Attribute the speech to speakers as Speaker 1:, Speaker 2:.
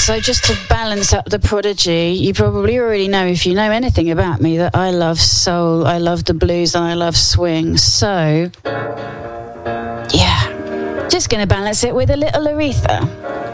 Speaker 1: So just to balance up the Prodigy, you probably already know, if you know anything about me, that I love soul, I love the blues, and I love swing. So, yeah, just going to balance it with a little Aretha.